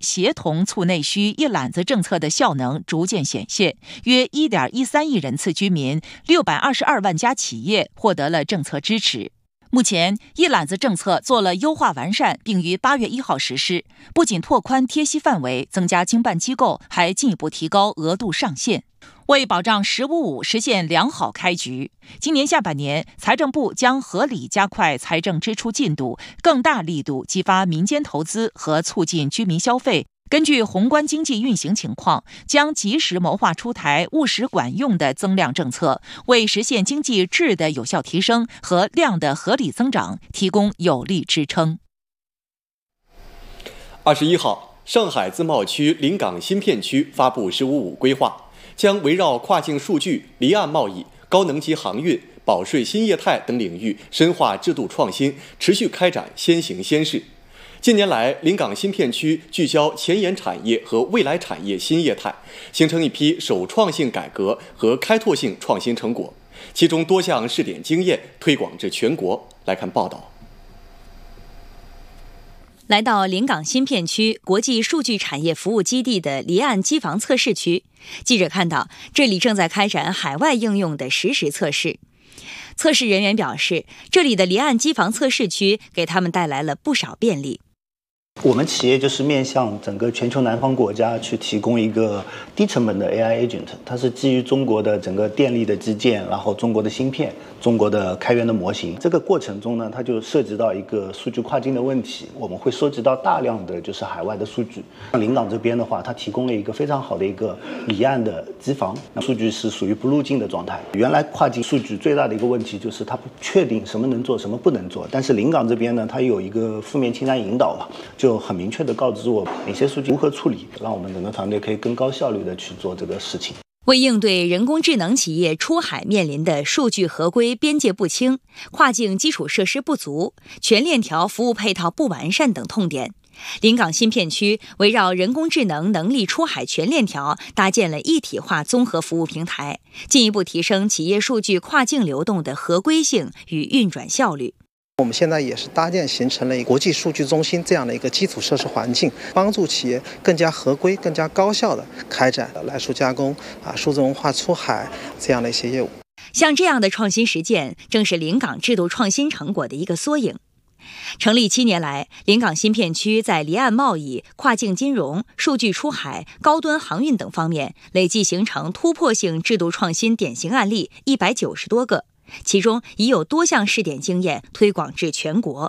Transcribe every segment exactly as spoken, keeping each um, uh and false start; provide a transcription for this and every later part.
协同促内需一揽子政策的效能逐渐显现，约 一点一三亿人次居民、六百二十二万家企业获得了政策支持。目前，一揽子政策做了优化完善，并于八月一号实施。不仅拓宽贴息范围，增加经办机构，还进一步提高额度上限。为保障“十五五”实现良好开局，今年下半年，财政部将合理加快财政支出进度，更大力度激发民间投资和促进居民消费。根据宏观经济运行情况，将及时谋划出台务实管用的增量政策，为实现经济质的有效提升和量的合理增长提供有力支撑。 二十一号，上海自贸区临港新片区发布“十五五”规划，将围绕跨境数据、离岸贸易、高能级航运、保税新业态等领域深化制度创新，持续开展先行先试。近年来，临港新片区聚焦前沿产业和未来产业新业态，形成一批首创性改革和开拓性创新成果，其中多项试点经验推广至全国。来看报道。 来到临港新片区国际数据产业服务基地的离岸机房测试区，记者看到这里正在开展海外应用的实时测试。测试人员表示，这里的离岸机房测试区给他们带来了不少便利。 我们企业就是面向整个全球南方国家去提供一个低成本的 A I agent， 它是基于中国的整个电力的基建，然后中国的芯片、中国的开源的模型。这个过程中呢，它就涉及到一个数据跨境的问题，我们会收集到大量的就是海外的数据。像临港这边的话，它提供了一个非常好的一个离岸的机房，数据是属于不入境的状态。原来跨境数据最大的一个问题就是它不确定什么能做，什么不能做，但是临港这边呢，它有一个负面清单引导嘛，就很明确地告知我哪些数据如何处理，让我们整个团队可以更高效率地去做这个事情。 为应对人工智能企业出海面临的数据合规边界不清、跨境基础设施不足、全链条服务配套不完善等痛点，临港新片区围绕人工智能能力出海全链条搭建了一体化综合服务平台，进一步提升企业数据跨境流动的合规性与运转效率。 我们现在也是搭建形成了国际数据中心这样的一个基础设施环境，帮助企业更加合规、更加高效地开展来数加工、啊数字文化出海这样的一些业务。 像这样的创新实践，正是临港制度创新成果的一个缩影。成立七年来，临港新片区在离岸贸易、跨境金融、数据出海、高端航运等方面，累计形成突破性制度创新典型案例一百九十多个。其中已有多项试点经验推广至全国。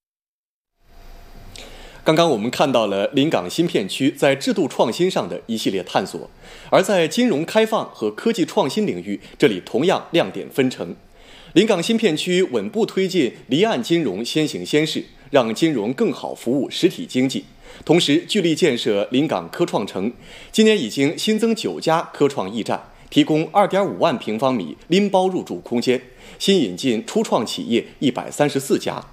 刚刚我们看到了临港新片区在制度创新上的一系列探索，而在金融开放和科技创新领域，这里同样亮点纷呈。临港新片区稳步推进离岸金融先行先试，让金融更好服务实体经济，同时聚力建设临港科创城。今年已经新增九家科创驿站，提供 二点五万平方米拎包入驻空间，新引进初创企业一百三十四家。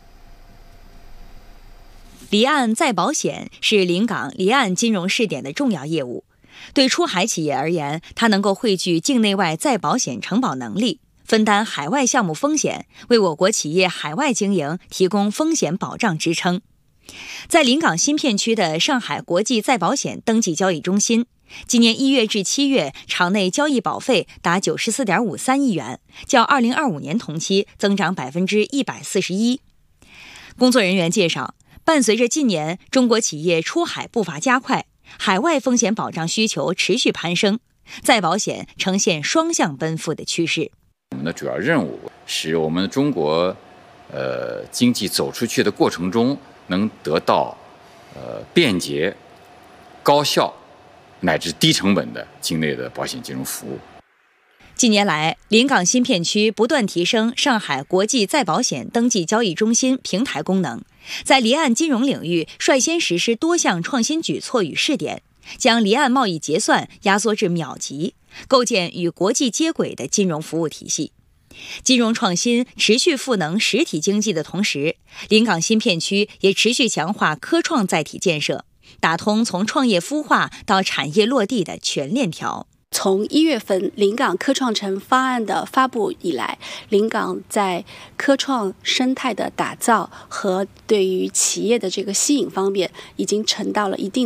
离岸再保险是临港离岸金融试点的重要业务。对出海企业而言，它能够汇聚境内外再保险承保能力，分担海外项目风险，为我国企业海外经营提供风险保障支撑。在临港新片区的上海国际再保险登记交易中心，今年一月至七月，场内交易保费达 九十四点五三亿元，较二零二五年同期增长百分之一百四十一。工作人员介绍，伴随着近年中国企业出海步伐加快，海外风险保障需求持续攀升，再保险呈现双向奔赴的趋势。 我们的主要任务使我们中国呃经济走出去的过程中能得到呃便捷、高效乃至低成本的境内的保险金融服务。 近年来，临港新片区不断提升上海国际再保险登记交易中心平台功能，在离岸金融领域率先实施多项创新举措与试点，将离岸贸易结算压缩至秒级，构建与国际接轨的金融服务体系。金融创新持续赋能实体经济的同时，临港新片区也持续强化科创载体建设，打通从创业孵化到产业落地的全链条。 从一月份临港科创城方案的发布以来，临港在科创生态的打造和对于企业的这个吸引方面，已经沉到了一定